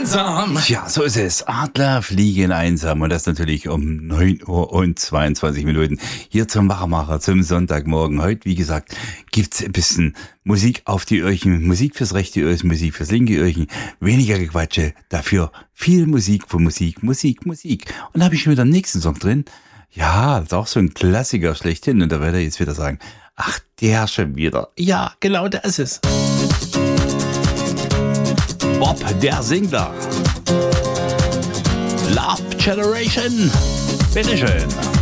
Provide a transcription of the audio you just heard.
einsam. Ja, so ist es. Adler fliegen einsam und das natürlich um 9 Uhr und 22 Minuten hier zum Wachmacher zum Sonntagmorgen. Heute, wie gesagt, gibt's ein bisschen Musik auf die Öhrchen, Musik fürs rechte Öhrchen, Musik fürs linke Öhrchen, weniger Gequatsche, dafür viel Musik für Musik. Und da habe ich schon wieder den nächsten Song drin. Ja, das ist auch so ein Klassiker schlechthin und da werde ich jetzt wieder sagen, ach, der schon wieder. Ja, genau, das ist es. Bob, der Singler. Love Generation. Bitteschön.